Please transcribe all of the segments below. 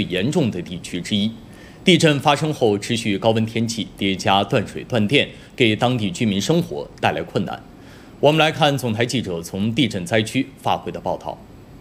严重的地区之一。地震发生后，持续高温天气叠加断水断电，给当地居民生活带来困难。我们来看总台记者从地震灾区发回的报道。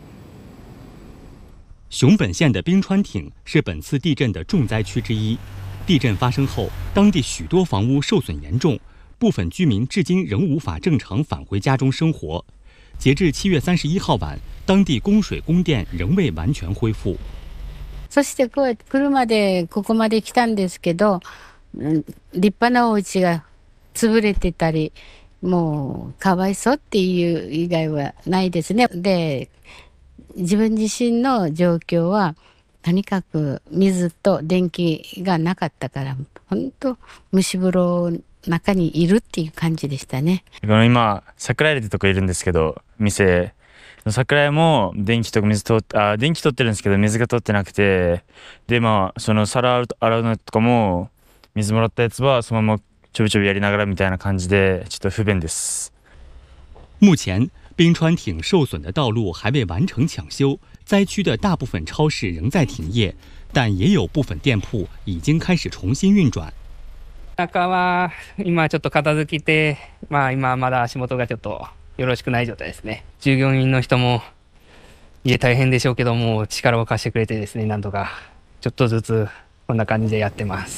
熊本县的冰川町是本次地震的重灾区之一。地震发生后，当地许多房屋受损严重，部分居民至今仍无法正常返回家中生活。截至7月31号晚，当地供水供电仍未完全恢复。 そして車でここまで来たんですけど、立派なお家が潰れてたり、もうかわいそうっていう以外はないですね。で、自分自身の状況はとにかく水と電気がなかったから、本当蒸し風呂の中にいるっていう感じでしたね。 今桜井ってとこいるんですけど、店桜井も電気とか電気取ってるんですけど水が通ってなくて、でその皿洗うのとかも水もらったやつはそのままちょびちょびやりながらみたいな感じでちょっと不便です。 目前冰川町受损的道路还未完成抢修，灾区的大部分超市仍在停业，但也有部分店铺已经开始重新运转。 中は今ちょっと片付けて、今まだ足元がちょっとよろしくない状態ですね。従業員の人も家大変でしょうけども、力を貸してくれてですね、なんとかちょっとずつこんな感じでやってます。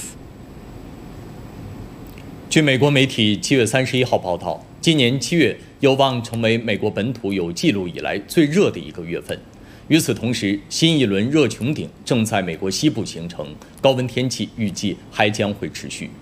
据美国媒体7月31号报道，今年7月有望成为美国本土有记录以来最热的一个月份。与此同时，新一轮热穹顶正在美国西部形成，高温天气预计还将会持续。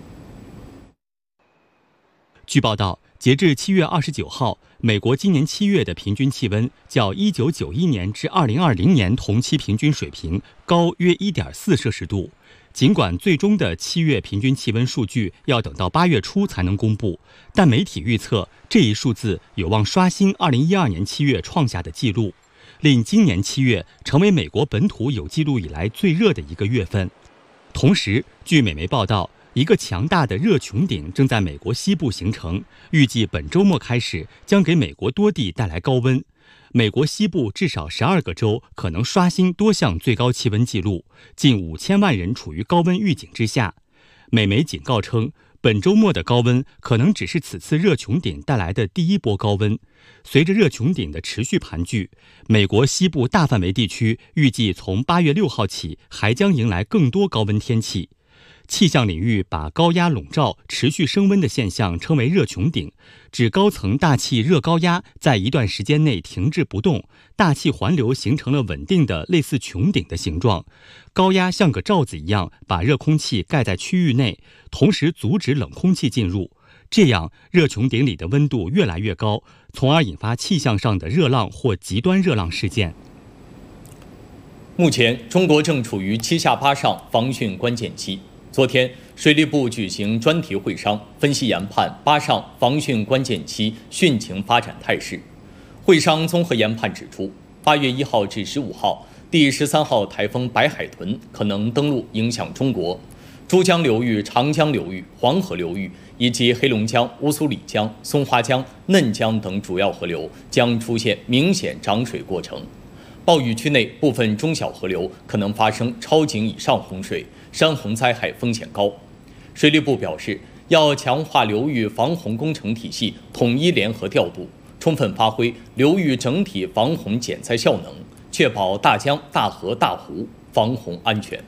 据报道，截至7月29号，美国今年7月的平均气温较1991年至2020年同期平均水平高约 1.4 摄氏度。尽管最终的7月平均气温数据要等到8月初才能公布，但媒体预测这一数字有望刷新2012年7月创下的纪录，令今年7月成为美国本土有记录以来最热的一个月份。同时，据美媒报道，一个强大的热穹顶正在美国西部形成，预计本周末开始将给美国多地带来高温。美国西部至少12个州可能刷新多项最高气温纪录，近5000万人处于高温预警之下。美媒警告称，本周末的高温可能只是此次热穹顶带来的第一波高温。随着热穹顶的持续盘踞，美国西部大范围地区预计从8月6号起还将迎来更多高温天气。气象领域把高压笼罩、持续升温的现象称为热穹顶，指高层大气热高压在一段时间内停滞不动，大气环流形成了稳定的类似穹顶的形状。高压像个罩子一样把热空气盖在区域内，同时阻止冷空气进入。这样，热穹顶里的温度越来越高，从而引发气象上的热浪或极端热浪事件。目前，中国正处于7下8上防汛关键期。昨天，水利部举行专题会商，分析研判8上防汛关键期汛情发展态势。会商综合研判指出，8月1号至15号，第13号台风白海豚可能登陆影响中国，珠江流域、长江流域、黄河流域以及黑龙江、乌苏里江、松花江、嫩江等主要河流将出现明显涨水过程。暴雨区内部分中小河流可能发生超警以上洪水，山洪灾害风险高。水利部表示，要强化流域防洪工程体系统一联合调度，充分发挥流域整体防洪减灾效能，确保大江、大河、大湖防洪安全。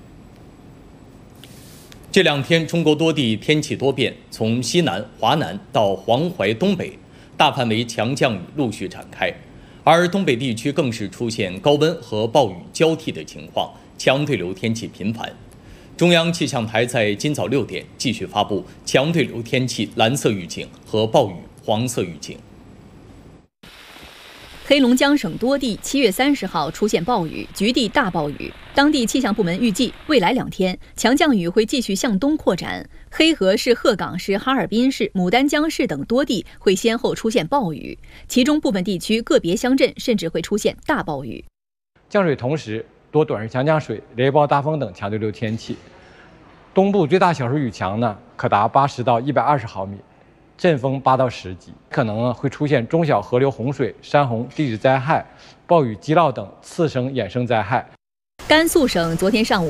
这2天，中国多地天气多变，从西南、华南到黄淮东北，大范围强降雨陆续展开。而东北地区更是出现高温和暴雨交替的情况，强对流天气频繁。中央气象台在今早6点继续发布强对流天气蓝色预警和暴雨黄色预警。 黑龙江省多地7月30号出现暴雨，局地大暴雨。当地气象部门预计，未来2天强降雨会继续向东扩展，黑河市、鹤岗市、哈尔滨市、牡丹江市等多地会先后出现暴雨，其中部分地区个别乡镇甚至会出现大暴雨。 降水同时，多短时强降水、雷暴大风等强对流天气。东部最大小时雨强呢，可达80到120毫米。阵风8到10级，可能会出现中小河流洪水、山洪、地质灾害、暴雨积涝等次生衍生灾害。 甘肃省昨天上午